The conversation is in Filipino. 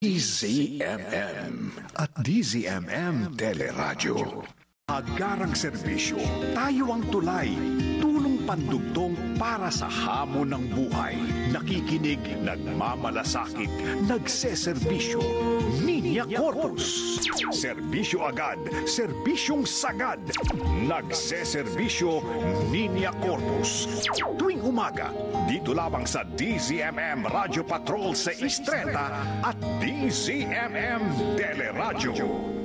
DZMM at DZMM Teleradyo. Agarang serbisyo, tayo ang tulay, tulong pandugtong para sa hamon ng buhay. Nakikinig, nagmamalasakit, nagseserbisyo. Ninya Corpus. Serbisyo agad, serbisyong sagad. Nagseserbisyo, Ninya Corpus. Tuwing umaga, dito lamang sa DZMM Radio Patrol 630 at DZMM Teleradyo.